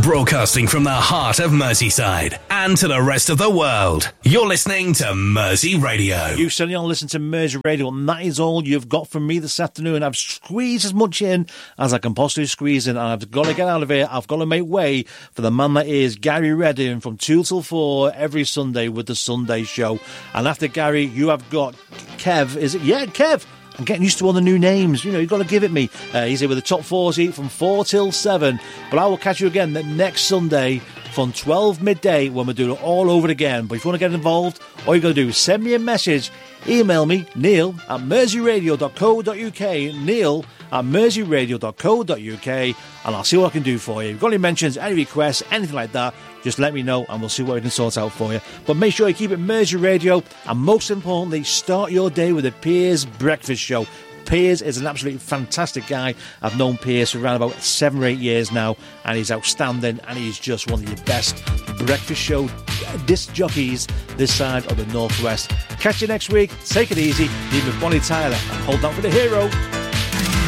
Broadcasting from the heart of Merseyside and to the rest of the world. You're listening to Mersey Radio. You certainly are listening to Mersey Radio, and that is all you've got from me this afternoon. I've squeezed as much in as I can possibly squeeze in, and I've got to get out of here. I've got to make way for the man that is Gary Redding from 2 till 4 every Sunday with the Sunday Show. And after Gary, you have got Kev. Is it? Yeah, Kev. I'm getting used to all the new names. You know, you've got to give it me. He's here with the Top 40 from 4 till 7. But I will catch you again next Sunday from 12 midday when we're doing it all over again. But if you want to get involved, all you got to do is send me a message. Email me, neil@merseyradio.co.uk, neil@merseyradio.co.uk, and I'll see what I can do for you. If you've got any mentions, any requests, anything like that, just let me know and we'll see what we can sort out for you. But make sure you keep it Mersey Radio, and most importantly, start your day with the Piers Breakfast Show. Piers is an absolutely fantastic guy. I've known Piers for around about 7 or 8 years now, and he's outstanding, and he's just one of the best breakfast show disc jockeys this side of the Northwest. Catch you next week. Take it easy. Leave with Bonnie Tyler and hold on for the hero.